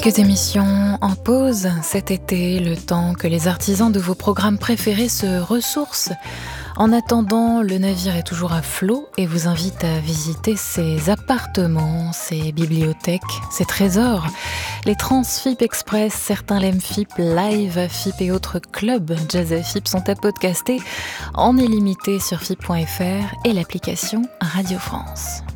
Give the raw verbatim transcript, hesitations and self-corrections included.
Quelques émissions en pause cet été, le temps que les artisans de vos programmes préférés se ressourcent. En attendant, le navire est toujours à flot et vous invite à visiter ses appartements, ses bibliothèques, ses trésors. Les trans F I P Express, certains Lem F I P, Live F I P et autres clubs Jazz F I P sont à podcaster en illimité sur F I P point F R et l'application Radio France.